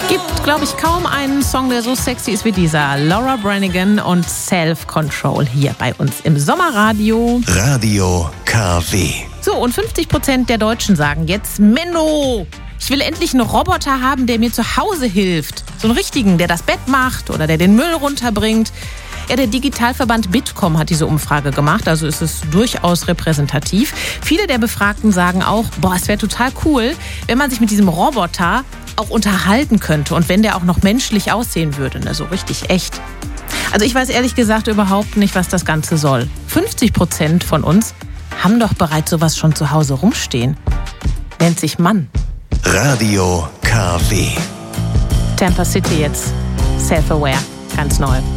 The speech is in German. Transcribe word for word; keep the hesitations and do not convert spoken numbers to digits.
Gibt, glaube ich, kaum einen Song, der so sexy ist wie dieser. Laura Branigan und Self-Control hier bei uns im Sommerradio. Radio K W. So, und fünfzig Prozent der Deutschen sagen jetzt, Menno, ich will endlich einen Roboter haben, der mir zu Hause hilft. So einen richtigen, der das Bett macht oder der den Müll runterbringt. Ja, der Digitalverband Bitkom hat diese Umfrage gemacht, also ist es durchaus repräsentativ. Viele der Befragten sagen auch, boah, es wäre total cool, wenn man sich mit diesem Roboter auch unterhalten könnte und wenn der auch noch menschlich aussehen würde, ne, so richtig echt. Also ich weiß ehrlich gesagt überhaupt nicht, was das Ganze soll. fünfzig Prozent von uns haben doch bereits sowas schon zu Hause rumstehen. Nennt sich Mann. Radio K W. Tampa City jetzt. Self-Aware. Ganz neu.